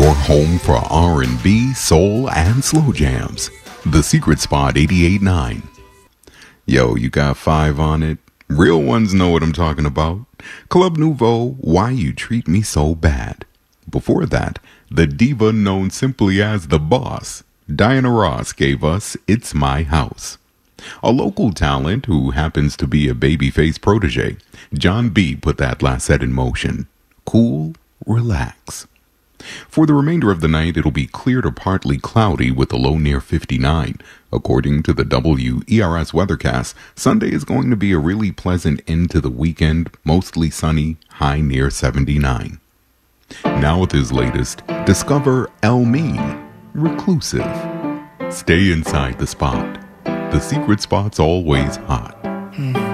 your home for R&B, soul, and slow jams. The Secret Spot 88.9. Yo, you got 5 on it? Real ones know what I'm talking about. Club Nouveau, Why You Treat Me So Bad. Before that, the diva known simply as The Boss, Diana Ross, gave us It's My House. A local talent who happens to be a babyface protege, John B put that last set in motion. Cool, relax. For the remainder of the night, it'll be clear to partly cloudy with a low near 59. According to the WERS weathercast, Sunday is going to be a really pleasant end to the weekend, mostly sunny, high near 79. Now with his latest, discover El Mean, Reclusive. Stay inside the spot. The Secret Spot's always hot.